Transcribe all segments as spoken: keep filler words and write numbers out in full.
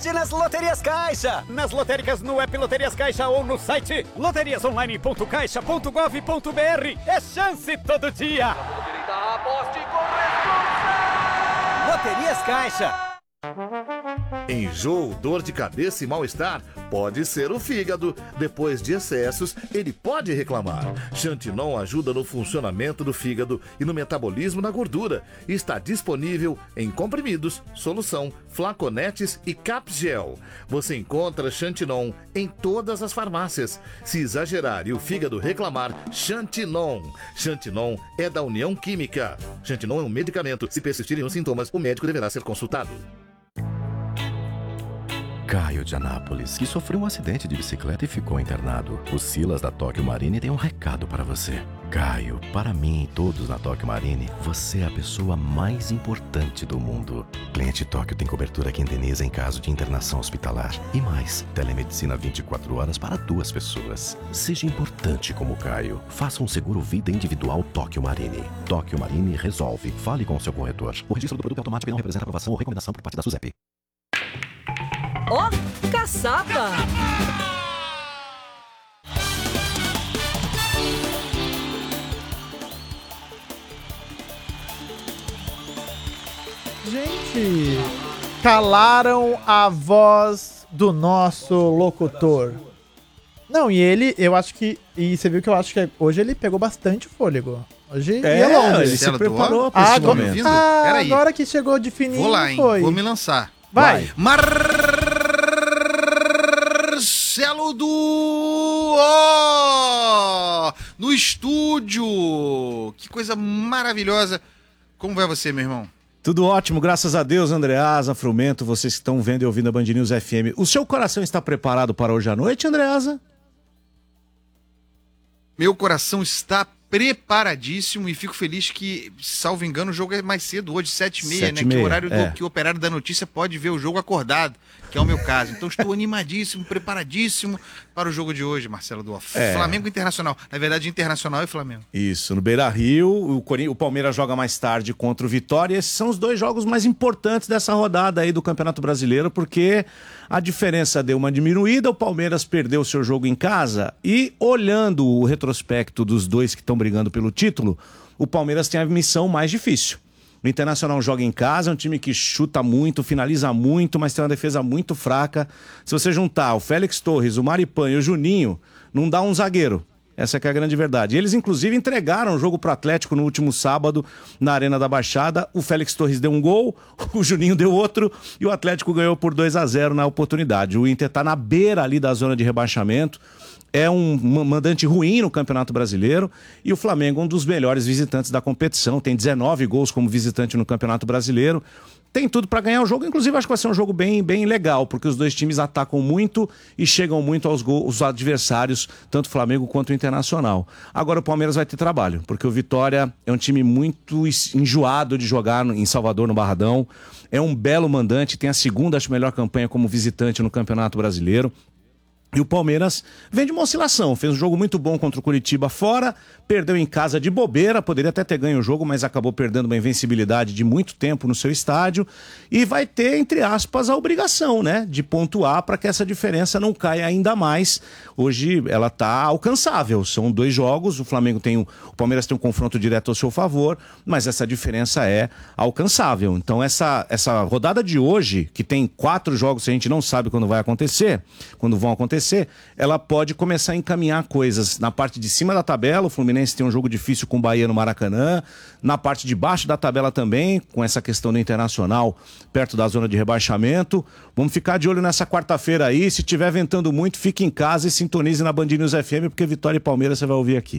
sorte nas Loterias Caixa. Nas lotéricas, no app Loterias Caixa ou no site loterias online ponto caixa ponto gov ponto br. É chance todo dia. Aposte com responsa. Loterias Caixa. Enjoo, dor de cabeça e mal-estar pode ser o fígado. Depois de excessos, ele pode reclamar. Xantinon ajuda no funcionamento do fígado e no metabolismo na gordura. Está disponível em comprimidos, solução, flaconetes e capgel. Você encontra Xantinon em todas as farmácias. Se exagerar e o fígado reclamar, Xantinon. Xantinon é da União Química. Xantinon é um medicamento. Se persistirem os sintomas, o médico deverá ser consultado. Caio de Anápolis, que sofreu um acidente de bicicleta e ficou internado. O Silas da Tóquio Marine tem um recado para você. Caio, para mim e todos na Tóquio Marine, você é a pessoa mais importante do mundo. Cliente Tóquio tem cobertura que indeniza em caso de internação hospitalar. E mais, telemedicina vinte e quatro horas para duas pessoas. Seja importante como Caio. Faça um seguro vida individual Tóquio Marine. Tóquio Marine resolve. Fale com o seu corretor. O registro do produto é automático e não representa aprovação ou recomendação por parte da SUSEP. Ó, oh, caçapa! Gente, calaram a voz do nosso locutor. Não, e ele, eu acho que... E você viu que eu acho que hoje ele pegou bastante fôlego. Hoje é, ia longe. Ele se preparou pra esse agora, momento. Ah, agora que chegou de fininho, vou lá, hein? foi. Vou me lançar. Vai. Marcelo do... Oh! No estúdio! Que coisa maravilhosa. Como vai você, meu irmão? Tudo ótimo, graças a Deus, Andreasa, Frumento, vocês que estão vendo e ouvindo a Band News F M. O seu coração está preparado para hoje à noite, Andreasa? Meu coração está preparadíssimo e fico feliz que, salvo engano, o jogo é mais cedo hoje, sete e meia, né? Que é o horário é. do que o operário da notícia pode ver o jogo acordado, que é o meu caso. Então estou animadíssimo, preparadíssimo para o jogo de hoje, Marcelo Duoff. É. Flamengo Internacional. Na verdade, Internacional e Flamengo. Isso, no Beira-Rio, o, Cori... o Palmeiras joga mais tarde contra o Vitória. Esses são os dois jogos mais importantes dessa rodada aí do Campeonato Brasileiro, porque a diferença deu uma diminuída, o Palmeiras perdeu o seu jogo em casa e, olhando o retrospecto dos dois que estão brigando pelo título, o Palmeiras tem a missão mais difícil. O Internacional joga em casa, é um time que chuta muito, finaliza muito, mas tem uma defesa muito fraca. Se você juntar o Félix Torres, o Maripan e o Juninho, não dá um zagueiro. Essa que é a grande verdade. Eles, inclusive, entregaram o jogo pro Atlético no último sábado, na Arena da Baixada. O Félix Torres deu um gol, o Juninho deu outro, e o Atlético ganhou por dois a zero na oportunidade. O Inter tá na beira ali da zona de rebaixamento. É um mandante ruim no Campeonato Brasileiro e o Flamengo um dos melhores visitantes da competição, tem dezenove gols como visitante no Campeonato Brasileiro, tem tudo para ganhar o jogo, inclusive acho que vai ser um jogo bem, bem legal, porque os dois times atacam muito e chegam muito aos gols, os adversários, tanto o Flamengo quanto o Internacional. Agora o Palmeiras vai ter trabalho, porque o Vitória é um time muito enjoado de jogar em Salvador, no Barradão, é um belo mandante, tem a segunda, acho, melhor campanha como visitante no Campeonato Brasileiro. E o Palmeiras vem de uma oscilação, fez um jogo muito bom contra o Curitiba fora, perdeu em casa de bobeira, poderia até ter ganho o jogo, mas acabou perdendo uma invencibilidade de muito tempo no seu estádio e vai ter, entre aspas, a obrigação, né, de pontuar para que essa diferença não caia ainda mais. Hoje ela está alcançável, são dois jogos, o Flamengo tem um, o Palmeiras tem um confronto direto ao seu favor, mas essa diferença é alcançável. Então essa, essa rodada de hoje, que tem quatro jogos que a gente não sabe quando vai acontecer, quando vão acontecer, ela pode começar a encaminhar coisas na parte de cima da tabela. O Fluminense tem um jogo difícil com o Bahia no Maracanã, na parte de baixo da tabela também, com essa questão do Internacional perto da zona de rebaixamento. Vamos ficar de olho nessa quarta-feira aí, se estiver ventando muito, fique em casa e sintonize na Band News F M, porque Vitória e Palmeiras você vai ouvir aqui.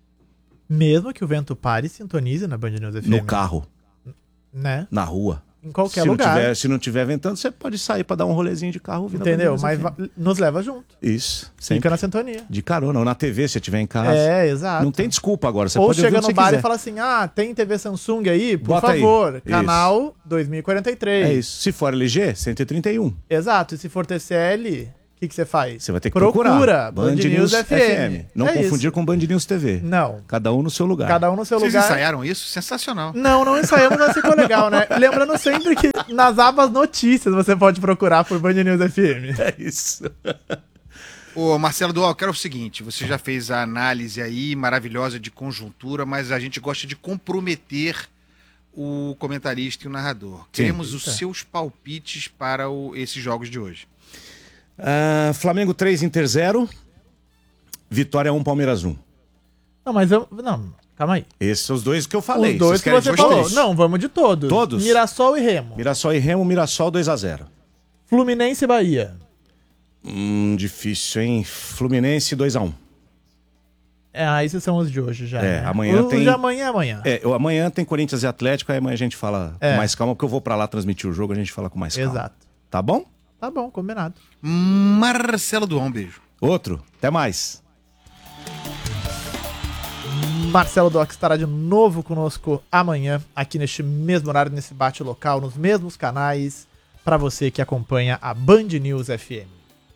Mesmo que o vento pare, sintonize na Band News F M. No carro, né? Na rua. Em qualquer se lugar. Não tiver, se não tiver ventando, você pode sair pra dar um rolezinho de carro. Entendeu? Mas nos leva junto. Isso. Sempre. Fica na sintonia. De carona, ou na T V, se estiver em casa. É, exato. Não tem desculpa agora. Você ou pode chega no bar quiser. e fala assim, ah, tem T V Samsung aí? Por Bota favor. Aí. Canal isso. dois mil e quarenta e três. É isso. Se for L G, cento e trinta e um. Exato. E se for T C L, que que você faz? Você vai ter que Procura procurar. Band, Band News, News F M. F M. Não é confundir isso. com Band News T V. Não. Cada um no seu lugar. Cada um no seu Vocês lugar. Vocês ensaiaram isso? Sensacional. Não, não ensaiamos, mas ficou legal, né? Lembrando sempre que nas abas notícias você pode procurar por Band News F M. É isso. Ô, Marcelo Dual, eu quero o seguinte, você já fez a análise aí maravilhosa de conjuntura, mas a gente gosta de comprometer o comentarista e o narrador. Queremos Sim. os seus palpites para o, esses jogos de hoje. Uh, Flamengo três, Inter zero. Vitória um, Palmeiras um. Não, mas eu... Não, calma aí. Esses são os dois que eu falei. Os dois que você falou. Três? Não, vamos de todos. Todos? Mirassol e Remo. Mirassol e Remo, Mirassol dois a zero. Fluminense e Bahia. Hum, difícil, hein? Fluminense dois a um. É, esses são os de hoje já. É, né? amanhã o, tem... O de amanhã é amanhã. É, o amanhã tem Corinthians e Atlético, aí amanhã a gente fala é. com mais calma, porque eu vou pra lá transmitir o jogo, a gente fala com mais calma. Exato. Tá bom? Tá bom, combinado. Marcelo Dual, um beijo. Outro, até mais. Marcelo Doc estará de novo conosco amanhã, aqui neste mesmo horário, nesse bate local, nos mesmos canais, para você que acompanha a Band News F M.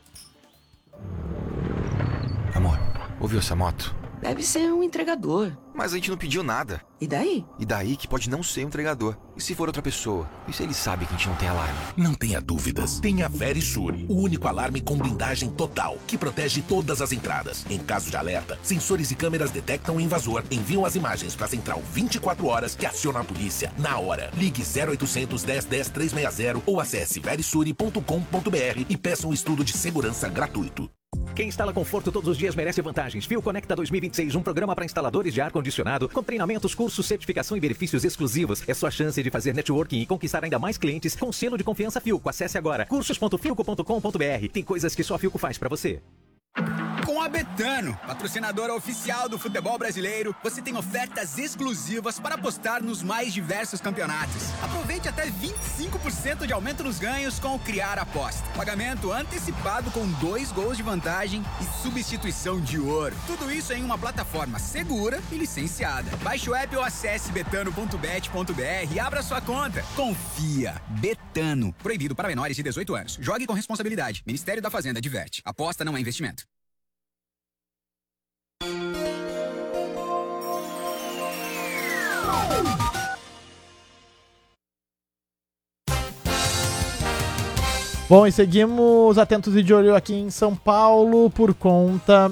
Amor, ouviu essa moto? Deve ser um entregador. Mas a gente não pediu nada. E daí? E daí que pode não ser um entregador. E se for outra pessoa? E se ele sabe que a gente não tem alarme? Não tenha dúvidas. Tenha Verisure, o único alarme com blindagem total, que protege todas as entradas. Em caso de alerta, sensores e câmeras detectam o invasor, enviam as imagens para a central vinte e quatro horas que aciona a polícia na hora. Ligue zero oitocentos, dez, dez, trezentos e sessenta ou acesse verisure ponto com ponto br e peça um estudo de segurança gratuito. Quem instala conforto todos os dias merece vantagens. Fio Conecta dois mil e vinte e seis, um programa para instaladores de ar-condicionado, com treinamentos, cursos, certificação e benefícios exclusivos. É sua chance de fazer networking e conquistar ainda mais clientes com selo de confiança Filco. Acesse agora cursos ponto filco ponto com ponto br. Tem coisas que só a Filco faz para você. Com a Betano, patrocinadora oficial do futebol brasileiro, você tem ofertas exclusivas para apostar nos mais diversos campeonatos. Aproveite até vinte e cinco por cento de aumento nos ganhos com o Criar Aposta. Pagamento antecipado com dois gols de vantagem e substituição de ouro. Tudo isso em uma plataforma segura e licenciada. Baixe o app ou acesse betano ponto bet ponto br e abra sua conta. Confia. Betano. Proibido para menores de dezoito anos. Jogue com responsabilidade. Ministério da Fazenda adverte. Aposta não é investimento. Bom, e seguimos atentos e de olho aqui em São Paulo por conta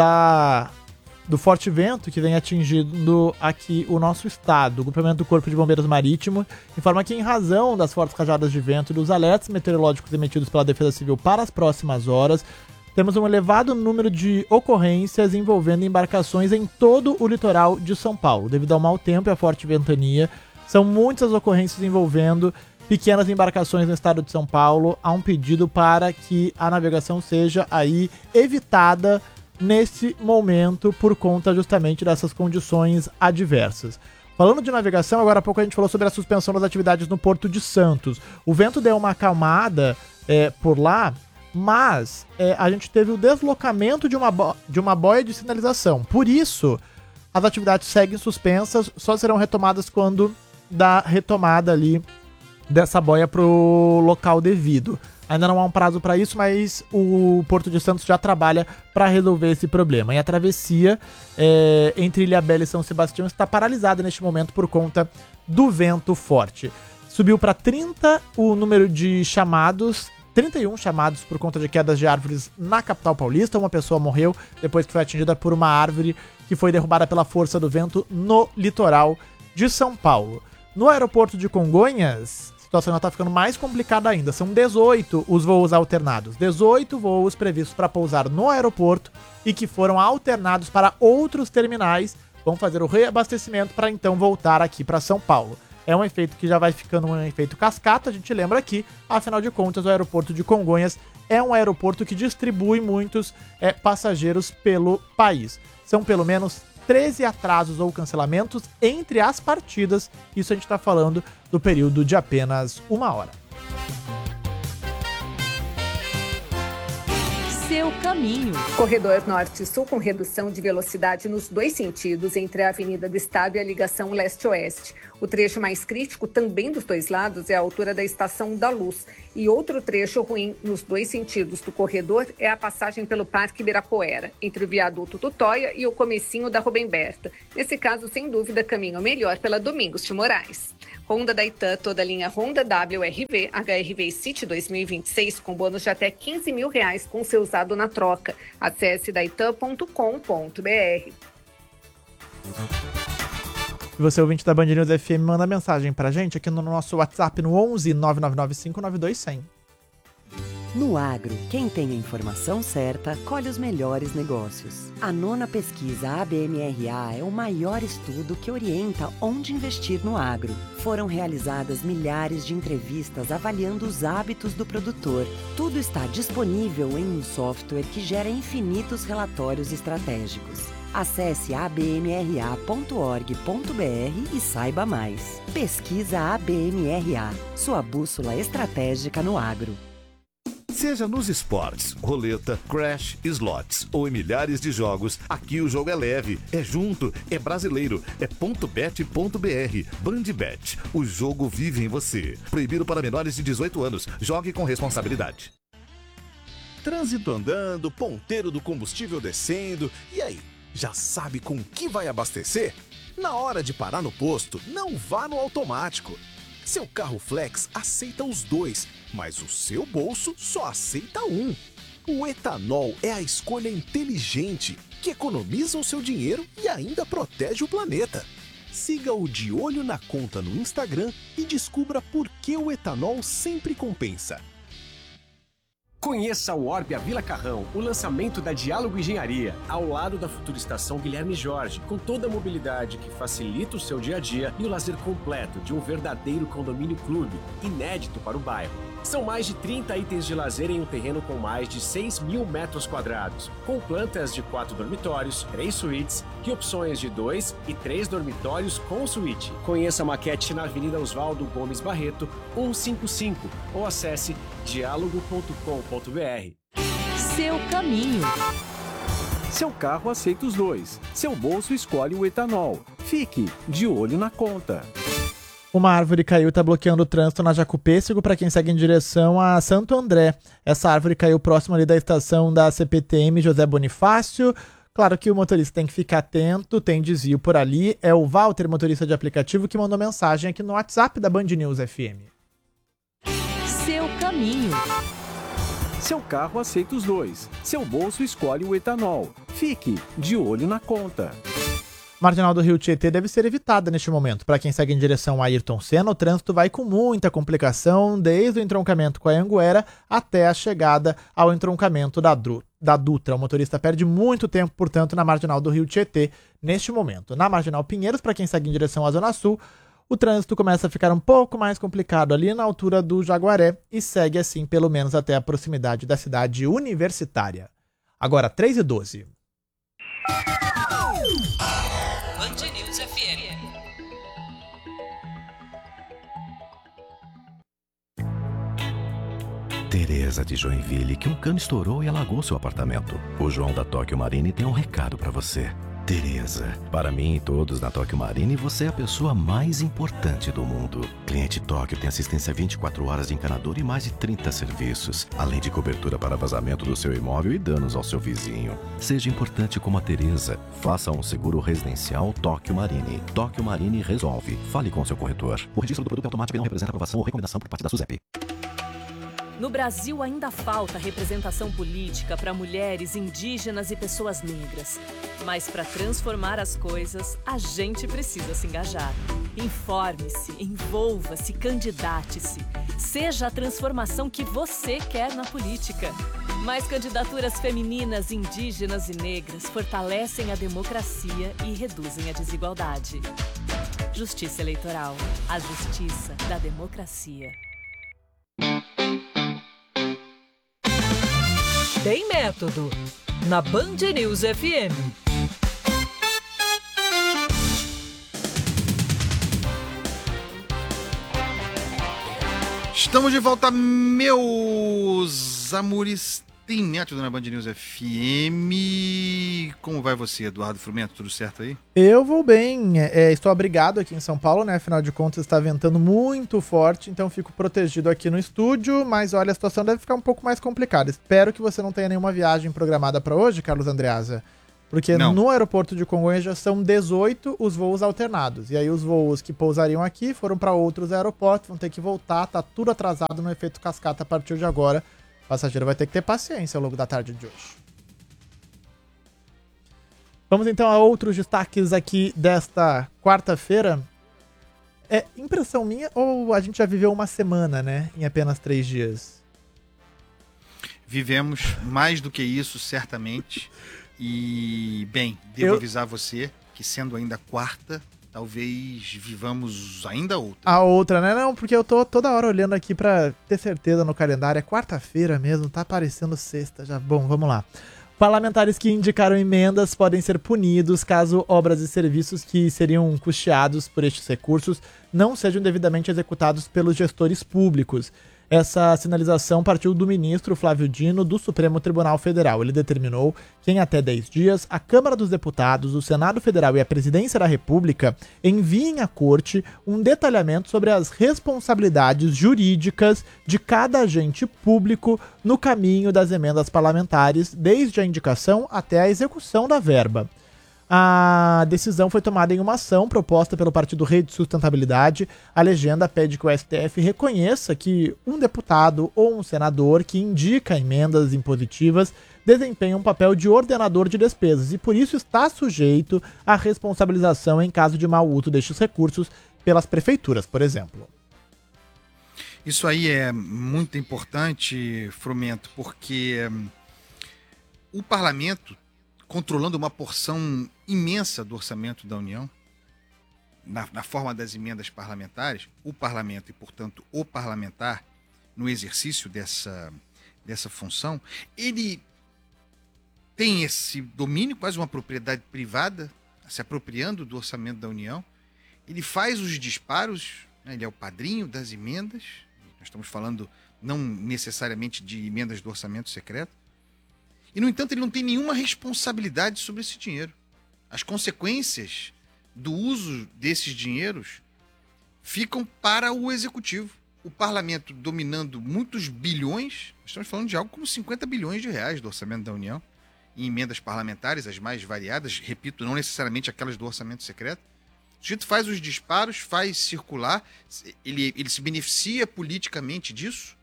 da do forte vento que vem atingindo aqui o nosso estado. O grupamento do Corpo de Bombeiros Marítimo informa que, em razão das fortes rajadas de vento e dos alertas meteorológicos emitidos pela Defesa Civil para as próximas horas, temos um elevado número de ocorrências envolvendo embarcações em todo o litoral de São Paulo. Devido ao mau tempo e à forte ventania, são muitas ocorrências envolvendo pequenas embarcações no estado de São Paulo. Há um pedido para que a navegação seja aí evitada nesse momento por conta justamente dessas condições adversas. Falando de navegação, agora há pouco a gente falou sobre a suspensão das atividades no Porto de Santos. O vento deu uma acalmada é, por lá, mas é, a gente teve o deslocamento de uma, bo- de uma boia de sinalização. Por isso, as atividades seguem suspensas, só serão retomadas quando dá retomada ali dessa boia pro local devido. Ainda não há um prazo para isso, mas o Porto de Santos já trabalha para resolver esse problema. E a travessia é, entre Ilhabela e São Sebastião está paralisada neste momento por conta do vento forte. Subiu para trinta o número de chamados, trinta e um chamados por conta de quedas de árvores na capital paulista. Uma pessoa morreu depois que foi atingida por uma árvore que foi derrubada pela força do vento no litoral de São Paulo. No aeroporto de Congonhas, a situação já está ficando mais complicada ainda. São dezoito os voos alternados. dezoito voos previstos para pousar no aeroporto e que foram alternados para outros terminais. Vão fazer o reabastecimento para então voltar aqui para São Paulo. É um efeito que já vai ficando um efeito cascata, a gente lembra aqui. Afinal de contas, o aeroporto de Congonhas é um aeroporto que distribui muitos é, passageiros pelo país. São pelo menos treze atrasos ou cancelamentos entre as partidas. Isso a gente está falando do período de apenas uma hora. Seu caminho. Corredor Norte-Sul com redução de velocidade nos dois sentidos entre a Avenida do Estado e a ligação Leste-Oeste. O trecho mais crítico, também dos dois lados, é a altura da Estação da Luz. E outro trecho ruim nos dois sentidos do corredor é a passagem pelo Parque Ibirapuera, entre o viaduto Tutóia e o comecinho da Rubem Berta. Nesse caso, sem dúvida, caminho melhor pela Domingos de Moraes. Honda Daitan, toda a linha Honda W R V, H R V City dois mil e vinte e seis, com bônus de até quinze mil reais com seu usado na troca. Acesse daitan ponto com ponto b r. E você, ouvinte da Band News F M, manda mensagem pra gente aqui no nosso WhatsApp no onze nove nove nove cinco nove dois zero zero. No agro, quem tem a informação certa, colhe os melhores negócios. A nona pesquisa A B M R A é o maior estudo que orienta onde investir no agro. Foram realizadas milhares de entrevistas avaliando os hábitos do produtor. Tudo está disponível em um software que gera infinitos relatórios estratégicos. Acesse a b m r a ponto org ponto b r e saiba mais. Pesquisa A B M R A, sua bússola estratégica no agro. Seja nos esportes, roleta, crash, slots ou em milhares de jogos, aqui o jogo é leve, é junto, é brasileiro, é ponto bet ponto b r. Bandbet, o jogo vive em você. Proibido para menores de dezoito anos. Jogue com responsabilidade. Trânsito andando, ponteiro do combustível descendo. E aí, já sabe com que vai abastecer? Na hora de parar no posto, não vá no automático. Seu carro Flex aceita os dois, mas o seu bolso só aceita um. O etanol é a escolha inteligente, que economiza o seu dinheiro e ainda protege o planeta. Siga o De Olho na Conta no Instagram e descubra por que o etanol sempre compensa. Conheça o Orbia Vila Carrão, o lançamento da Diálogo Engenharia, ao lado da futura estação Guilherme Jorge, com toda a mobilidade que facilita o seu dia a dia e o lazer completo de um verdadeiro condomínio clube, inédito para o bairro. São mais de trinta itens de lazer em um terreno com mais de seis mil metros quadrados, com plantas de quatro dormitórios, três suítes e opções de dois e três dormitórios com suíte. Conheça a maquete na Avenida Oswaldo Gomes Barreto, cento e cinquenta e cinco, ou acesse diálogo ponto com ponto b r. Seu caminho. Seu carro aceita os dois. Seu bolso escolhe o etanol. Fique de olho na conta. Uma árvore caiu e está bloqueando o trânsito na Jacupêssego para quem segue em direção a Santo André. Essa árvore caiu próximo ali da estação da C P T M José Bonifácio. Claro que o motorista tem que ficar atento, tem desvio por ali. É o Walter, motorista de aplicativo, que mandou mensagem aqui no WhatsApp da Band News F M. Seu caminho. Seu carro aceita os dois. Seu bolso escolhe o etanol. Fique de olho na conta. Marginal do Rio Tietê deve ser evitada neste momento. Para quem segue em direção a Ayrton Senna, o trânsito vai com muita complicação, desde o entroncamento com a Anhanguera até a chegada ao entroncamento da, Dru- da Dutra. O motorista perde muito tempo, portanto, na Marginal do Rio Tietê neste momento. Na Marginal Pinheiros, para quem segue em direção à Zona Sul, o trânsito começa a ficar um pouco mais complicado ali na altura do Jaguaré e segue assim pelo menos até a proximidade da cidade universitária. Agora, três e doze. Band News F M. Tereza de Joinville, que um cano estourou e alagou seu apartamento. O João da Tóquio Marine tem um recado pra você. Tereza, para mim e todos na Tóquio Marine, você é a pessoa mais importante do mundo. Cliente Tóquio tem assistência vinte e quatro horas de encanador e mais de trinta serviços, além de cobertura para vazamento do seu imóvel e danos ao seu vizinho. Seja importante como a Tereza. Faça um seguro residencial Tóquio Marine. Tóquio Marine resolve. Fale com seu corretor. O registro do produto é automático e não representa aprovação ou recomendação por parte da SUSEP. No Brasil ainda falta representação política para mulheres, indígenas e pessoas negras. Mas para transformar as coisas, a gente precisa se engajar. Informe-se, envolva-se, candidate-se. Seja a transformação que você quer na política. Mais candidaturas femininas, indígenas e negras fortalecem a democracia e reduzem a desigualdade. Justiça Eleitoral. A justiça da democracia. Tem método. Na Band News F M. Estamos de volta, meus amores. Tem método na Band News F M. Como vai você, Eduardo Frumento? Tudo certo aí? Eu vou bem. É, estou abrigado aqui em São Paulo, né? Afinal de contas, está ventando muito forte, então fico protegido aqui no estúdio. Mas olha, a situação deve ficar um pouco mais complicada. Espero que você não tenha nenhuma viagem programada para hoje, Carlos Andreasa. Porque não. No aeroporto de Congonhas já são dezoito os voos alternados. E aí os voos que pousariam aqui foram para outros aeroportos, vão ter que voltar, tá tudo atrasado no efeito cascata a partir de agora. O passageiro vai ter que ter paciência ao longo da tarde de hoje. Vamos então a outros destaques aqui desta quarta-feira. É impressão minha ou a gente já viveu uma semana, né? Em apenas três dias? Vivemos mais do que isso, certamente. E, bem, devo Eu... avisar você que sendo ainda quarta, talvez vivamos ainda outra. A outra, né? Não, porque eu tô toda hora olhando aqui pra ter certeza no calendário. É quarta-feira mesmo, tá parecendo sexta já. Bom, vamos lá. Parlamentares que indicaram emendas podem ser punidos caso obras e serviços que seriam custeados por estes recursos não sejam devidamente executados pelos gestores públicos. Essa sinalização partiu do ministro Flávio Dino do Supremo Tribunal Federal. Ele determinou que em até dez dias a Câmara dos Deputados, o Senado Federal e a Presidência da República enviem à Corte um detalhamento sobre as responsabilidades jurídicas de cada agente público no caminho das emendas parlamentares, desde a indicação até a execução da verba. A decisão foi tomada em uma ação proposta pelo Partido Rede Sustentabilidade. A legenda pede que o S T F reconheça que um deputado ou um senador que indica emendas impositivas desempenha um papel de ordenador de despesas e por isso está sujeito à responsabilização em caso de mau uso destes recursos pelas prefeituras, por exemplo. Isso aí é muito importante, Frumento, porque hum, o parlamento, controlando uma porção imensa do orçamento da União, na, na forma das emendas parlamentares, o parlamento e, portanto, o parlamentar, no exercício dessa, dessa função, ele tem esse domínio, quase uma propriedade privada, se apropriando do orçamento da União. Ele faz os disparos, né, ele é o padrinho das emendas, nós estamos falando não necessariamente de emendas do orçamento secreto, e, no entanto, ele não tem nenhuma responsabilidade sobre esse dinheiro. As consequências do uso desses dinheiros ficam para o executivo. O parlamento dominando muitos bilhões, estamos falando de algo como cinquenta bilhões de reais do orçamento da União, em emendas parlamentares, as mais variadas, repito, não necessariamente aquelas do orçamento secreto. O sujeito faz os disparos, faz circular, ele, ele se beneficia politicamente disso,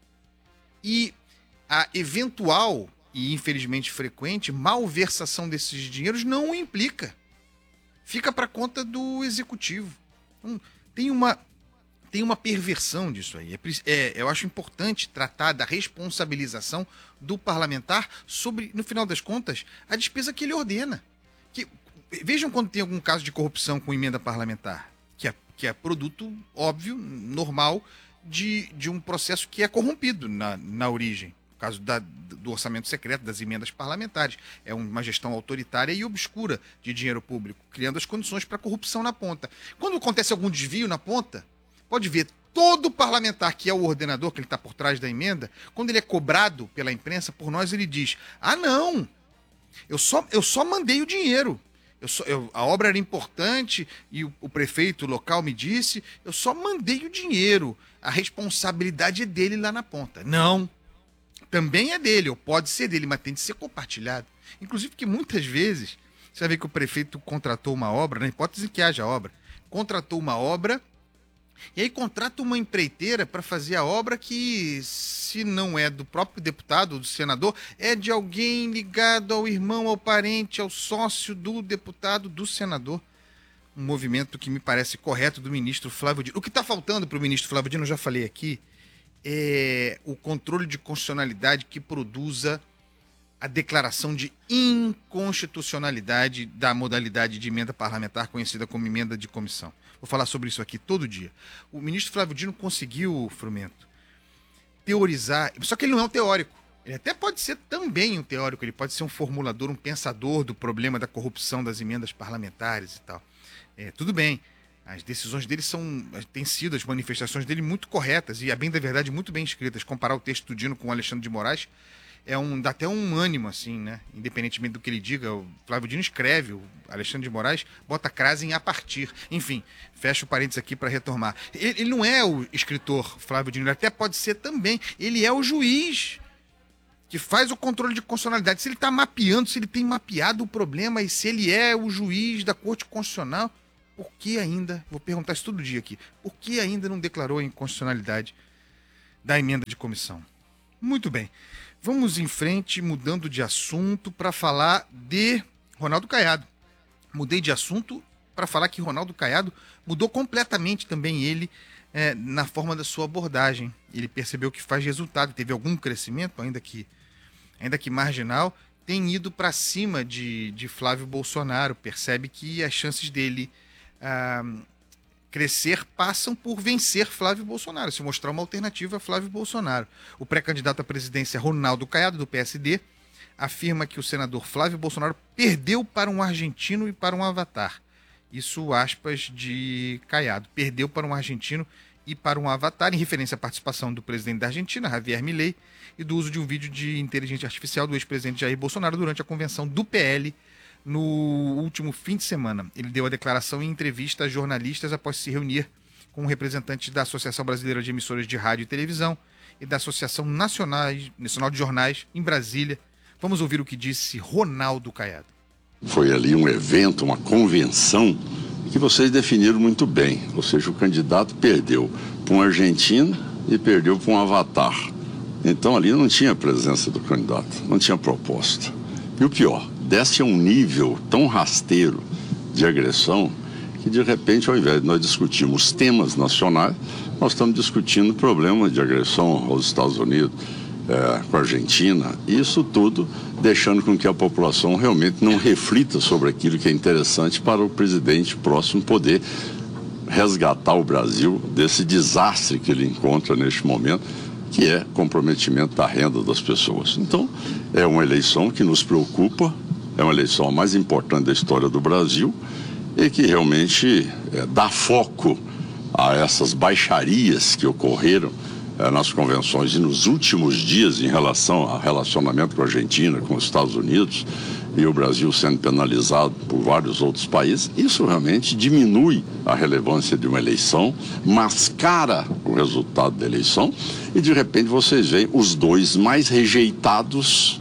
e a eventual e infelizmente frequente, malversação desses dinheiros não o implica. Fica para conta do executivo. Então, tem uma, tem uma perversão disso aí. É, é, eu acho importante tratar da responsabilização do parlamentar sobre, no final das contas, a despesa que ele ordena. Que, vejam quando tem algum caso de corrupção com emenda parlamentar, que é, que é produto óbvio, normal, de, de um processo que é corrompido na, na origem. Caso da, do orçamento secreto, das emendas parlamentares. É uma gestão autoritária e obscura de dinheiro público, criando as condições para corrupção na ponta. Quando acontece algum desvio na ponta, pode ver, todo parlamentar que é o ordenador, que ele está por trás da emenda, quando ele é cobrado pela imprensa, por nós, ele diz, ah, não, eu só, eu só mandei o dinheiro. Eu só, eu, a obra era importante e o, o prefeito local me disse, eu só mandei o dinheiro. A responsabilidade é dele lá na ponta. Não. Também é dele, ou pode ser dele, mas tem de ser compartilhado. Inclusive que muitas vezes, você vai ver que o prefeito contratou uma obra, na hipótese que haja obra, contratou uma obra, e aí contrata uma empreiteira para fazer a obra que, se não é do próprio deputado ou do senador, é de alguém ligado ao irmão, ao parente, ao sócio do deputado, do senador. Um movimento que me parece correto do ministro Flávio Dino. O que está faltando para o ministro Flávio Dino, eu já falei aqui, é o controle de constitucionalidade que produza a declaração de inconstitucionalidade da modalidade de emenda parlamentar conhecida como emenda de comissão. Vou falar sobre isso aqui todo dia. O ministro Flávio Dino conseguiu, Frumento, teorizar, só que ele não é um teórico. Ele até pode ser também um teórico, ele pode ser um formulador, um pensador do problema da corrupção das emendas parlamentares e tal. É, tudo bem. As decisões dele são, têm sido, as manifestações dele muito corretas e, a bem da verdade, muito bem escritas. Comparar o texto do Dino com o Alexandre de Moraes é um, dá até um ânimo, assim, né? Independentemente do que ele diga, o Flávio Dino escreve, o Alexandre de Moraes bota a crase em a partir. Enfim, fecha o parênteses aqui para retomar. Ele, ele não é o escritor Flávio Dino, ele até pode ser também. Ele é o juiz que faz o controle de constitucionalidade. Se ele está mapeando, se ele tem mapeado o problema e se ele é o juiz da Corte Constitucional, por que ainda, vou perguntar isso todo dia aqui, por que ainda não declarou a inconstitucionalidade da emenda de comissão? Muito bem. Vamos em frente, mudando de assunto, para falar de Ronaldo Caiado. Mudei de assunto para falar que Ronaldo Caiado mudou completamente também ele é, na forma da sua abordagem. Ele percebeu que faz resultado, teve algum crescimento, ainda que, ainda que marginal, tem ido para cima de, de Flávio Bolsonaro. Percebe que as chances dele ah, crescer passam por vencer Flávio Bolsonaro, se mostrar uma alternativa a Flávio Bolsonaro. O pré-candidato à presidência Ronaldo Caiado, do P S D, afirma que o senador Flávio Bolsonaro perdeu para um argentino e para um avatar. Isso, aspas, de Caiado. Perdeu para um argentino e para um avatar, em referência à participação do presidente da Argentina, Javier Milei, e do uso de um vídeo de inteligência artificial do ex-presidente Jair Bolsonaro durante a convenção do P L no último fim de semana. Ele deu a declaração em entrevista a jornalistas após se reunir com representantes da Associação Brasileira de Emissoras de Rádio e Televisão e da Associação Nacional de Jornais em Brasília. Vamos ouvir o que disse Ronaldo Caiado. Foi ali um evento, uma convenção que vocês definiram muito bem. Ou seja, o candidato perdeu para um argentino e perdeu para um avatar. Então ali não tinha presença do candidato, não tinha proposta. E o pior, desce a um nível tão rasteiro de agressão que, de repente, ao invés de nós discutirmos temas nacionais, nós estamos discutindo problemas de agressão aos Estados Unidos, é, com a Argentina. Isso tudo deixando com que a população realmente não reflita sobre aquilo que é interessante para o presidente próximo poder resgatar o Brasil desse desastre que ele encontra neste momento, que é comprometimento da renda das pessoas. Então, é uma eleição que nos preocupa, é uma eleição a mais importante da história do Brasil e que realmente é, dá foco a essas baixarias que ocorreram é, nas convenções e nos últimos dias em relação ao relacionamento com a Argentina, com os Estados Unidos e o Brasil sendo penalizado por vários outros países. Isso realmente diminui a relevância de uma eleição, mascara o resultado da eleição e de repente vocês veem os dois mais rejeitados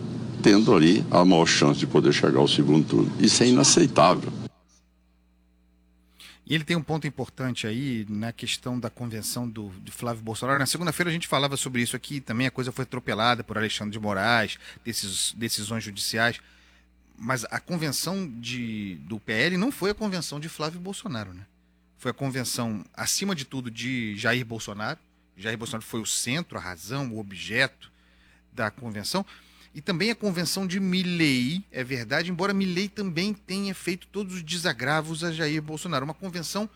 tendo ali a maior chance de poder chegar ao segundo turno. Isso é inaceitável. E ele tem um ponto importante aí na questão da convenção do, de Flávio Bolsonaro. Na segunda-feira a gente falava sobre isso aqui, também a coisa foi atropelada por Alexandre de Moraes, decis, decisões judiciais. Mas a convenção de, do P L não foi a convenção de Flávio Bolsonaro, né? Foi a convenção, acima de tudo, de Jair Bolsonaro. Jair Bolsonaro foi o centro, a razão, o objeto da convenção. E também a convenção de Milei, é verdade, embora Milei também tenha feito todos os desagravos a Jair Bolsonaro. Uma convenção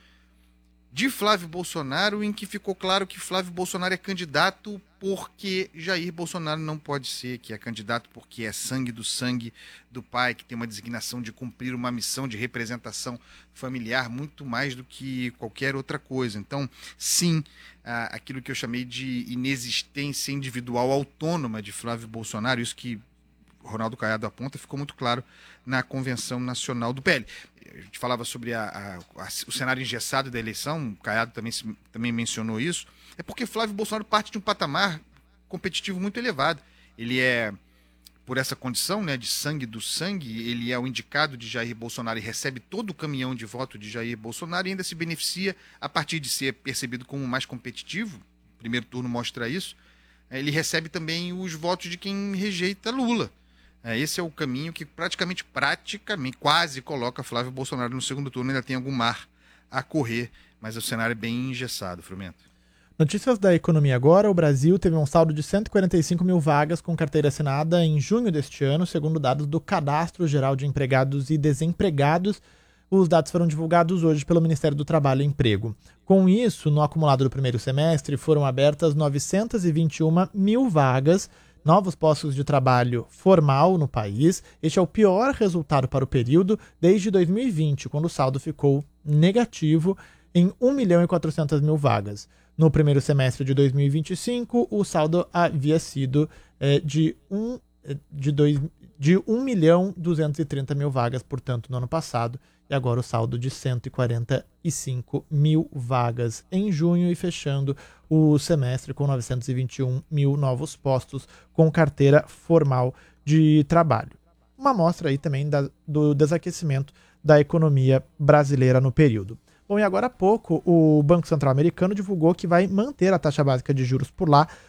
de Flávio Bolsonaro em que ficou claro que Flávio Bolsonaro é candidato porque Jair Bolsonaro não pode ser, que é candidato porque é sangue do sangue do pai, que tem uma designação de cumprir uma missão de representação familiar muito mais do que qualquer outra coisa. Então, sim, aquilo que eu chamei de inexistência individual autônoma de Flávio Bolsonaro, isso que Ronaldo Caiado aponta, ficou muito claro na Convenção Nacional do P L. A gente falava sobre a, a, a, o cenário engessado da eleição, o Caiado também, também mencionou isso, é porque Flávio Bolsonaro parte de um patamar competitivo muito elevado. Ele é, por essa condição, né, de sangue do sangue, ele é o indicado de Jair Bolsonaro e recebe todo o caminhão de voto de Jair Bolsonaro e ainda se beneficia, a partir de ser percebido como mais competitivo, o primeiro turno mostra isso, ele recebe também os votos de quem rejeita Lula. Esse é o caminho que praticamente, praticamente, quase coloca Flávio Bolsonaro no segundo turno. Ainda tem algum mar a correr, mas o cenário é bem engessado, Frumento. Notícias da economia agora. O Brasil teve um saldo de cento e quarenta e cinco mil vagas com carteira assinada em junho deste ano, segundo dados do Cadastro Geral de Empregados e Desempregados. Os dados foram divulgados hoje pelo Ministério do Trabalho e Emprego. Com isso, no acumulado do primeiro semestre, foram abertas novecentos e vinte e uma mil vagas, novos postos de trabalho formal no país. Este é o pior resultado para o período desde dois mil e vinte, quando o saldo ficou negativo em um milhão e quatrocentas mil vagas. No primeiro semestre de dois mil e vinte e cinco, o saldo havia sido é, de um, de dois, de um milhão duzentos e trinta mil vagas, portanto, no ano passado, e agora o saldo de cento e quarenta e cinco mil vagas em junho e fechando o semestre com novecentos e vinte e um mil novos postos com carteira formal de trabalho. Uma amostra aí também da, do desaquecimento da economia brasileira no período. Bom, e agora há pouco o Banco Central americano divulgou que vai manter a taxa básica de juros por lá